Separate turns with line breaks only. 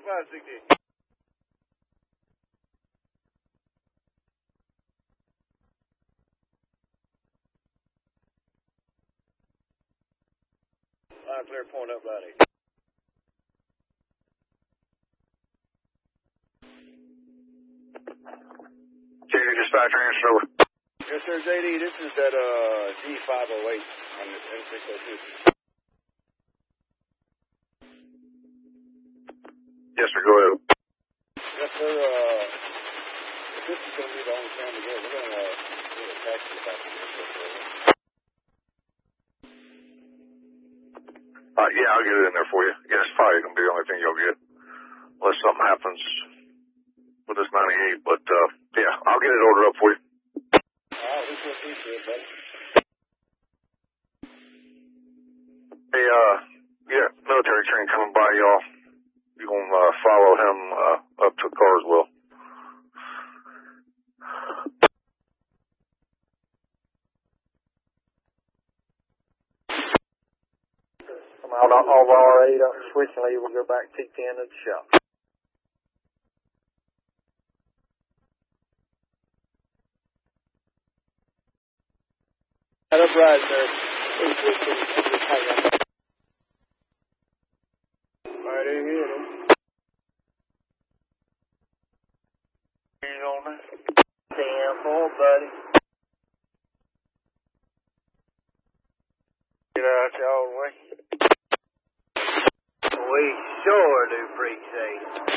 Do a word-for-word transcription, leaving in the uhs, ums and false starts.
five sixty. Line clear, point up, buddy.
J D dispatcher, answer over.
Yes, sir, J D. This is that uh, D five oh eight on the M six oh two.
Yes, sir, go ahead.
Yes, sir. Uh, if this is going to be the only time to go, we're going to uh, get a taxi back to this area.
Uh, yeah, I'll get it in there for you. Yeah, it's probably going to be the only thing you'll get. Unless something happens with this ninety-eight. But, uh, yeah, I'll get it ordered up for you.
All right, we will appreciate it, buddy.
Hey, uh, yeah, military train coming by, y'all. You gonna uh, follow him uh, up to Carswell.
I'm out on all of R eight, I'm switching lead, we'll go back T ten at the shop.
That's right, sir. All right, in here, then.
He's on that. ten four, buddy.
Get out y'all way.
We sure do appreciate it.